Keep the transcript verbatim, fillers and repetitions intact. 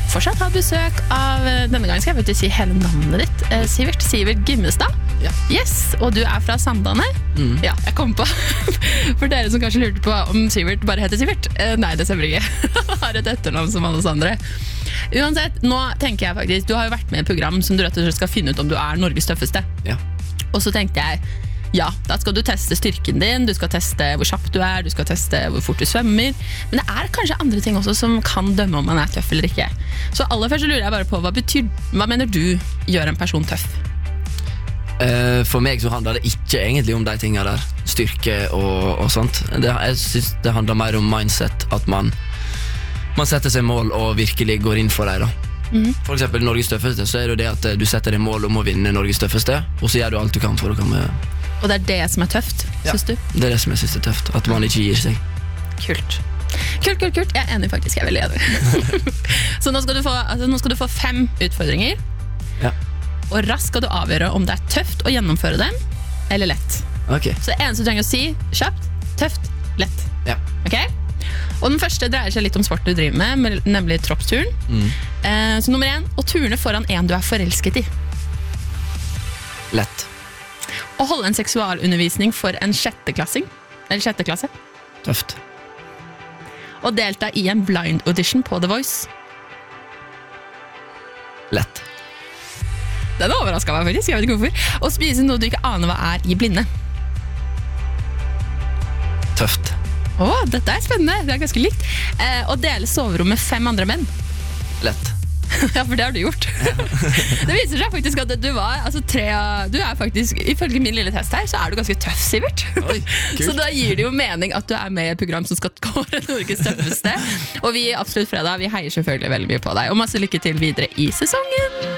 fortsatt ha besøk av, denne gangen skal jeg faktisk si hele navnet ditt, eh, Sivert, Sivert Gimmestad. Ja. Yes, og du er fra Sandane. Mm. Ja, jeg kom på, for dere som kanskje lurte på om Sivert bare heter Sivert. Eh, nei, det stemmer ikke. Han har et etternavn som alle andre. Uansett, nå tenker jeg faktisk, du har jo vært med i et program som du rett og slett skal finne ut om du er Norges tøffeste. Ja. Og så tenkte jeg, ja, da skal du teste styrken din, du skal teste hvor kjapp du er, du skal teste hvor fort du svømmer, men det er kanskje andre ting også som kan dømme om man er tøff eller ikke. Så aller først lurer jeg bare på, hva betyr, hva mener du gjør en person tøff? Uh, for meg så handler det ikke egentlig om de tingene der, styrke og, og sånt. Det, jeg synes det handler mer om mindset, at man, man setter seg mål og virkelig går inn for det da. Mm. For eksempel Norges tøffeste, så er det det at du setter deg mål om å vinne Norges tøffeste, og så gjør du alt du kan for å komme. Og det er det som er tøft, ja, synes du? Det er det som jeg synes er tøft, at man ikke gir seg. Kult. Kult, kult, kult. Jeg er enig faktisk, jeg er veldig enig. Så nå skal, du få, altså, nå skal du få fem utfordringer. Ja. Og raskt skal du avgjøre om det er tøft å gjennomføre dem, eller lett. Ok. Så det eneste du trenger å si, kjapt, tøft, lett. Ja. Ok? Og den første dreier seg litt om sport du driver med, nemlig troppsturen. Mm. Eh, så nummer én, å turne foran en du er forelsket i. Lett. Å holde en seksualundervisning for en sjetteklassing, eller sjette klasse. Tøft. Å delta i en blind audition på The Voice. Lett. Den overrasket meg faktisk, jeg vet ikke hvorfor. Å spise noe du ikke aner hva er i blinde. Tøft. Åh, dette er spennende, det er ganske likt. Eh, å dele soverom med fem andre menn. Lett. Ja, for det har du gjort. Ja. Det viser seg faktisk at du var altså, tre, du er faktisk, ifølge min lille test her, så er du ganske tøff, Sivert. Oi, kult. Så da gir det jo mening at du er med i et program som skal kåre Norges tøffeste. Og vi i Absolutt Fredag, vi heier selvfølgelig veldig mye på deg. Og masse lykke til videre i sesongen.